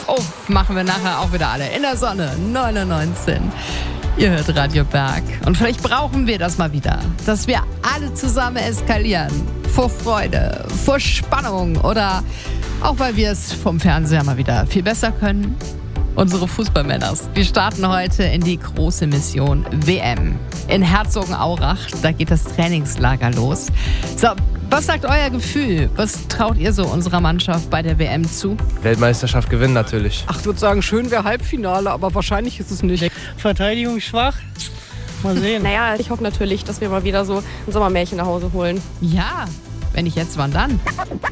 Uff, machen wir nachher auch wieder alle in der Sonne. 9:19 Uhr. Ihr hört Radio Berg. Und vielleicht brauchen wir das mal wieder, dass wir alle zusammen eskalieren. Vor Freude, vor Spannung oder auch weil wir es vom Fernseher mal wieder viel besser können. Unsere Fußballmänners, die starten heute in die große Mission WM. In Herzogenaurach, da geht das Trainingslager los. So, was sagt euer Gefühl? Was traut ihr so unserer Mannschaft bei der WM zu? Weltmeisterschaft gewinnen natürlich. Ach, ich würde sagen, schön wäre Halbfinale, aber wahrscheinlich ist es nicht. Verteidigung schwach. Mal sehen. Naja, ich hoffe natürlich, dass wir mal wieder so ein Sommermärchen nach Hause holen. Ja, wenn nicht jetzt, wann dann?